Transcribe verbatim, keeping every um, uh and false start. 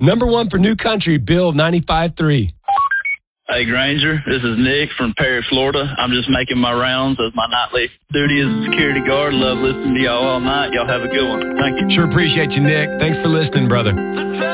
Number one for New Country, Bill ninety-five three. Hey, Granger, this is Nick from Perry, Florida. I'm just making my rounds as my nightly duty as a security guard. Love listening to y'all all night. Y'all have a good one. Thank you. Sure appreciate you, Nick. Thanks for listening, brother.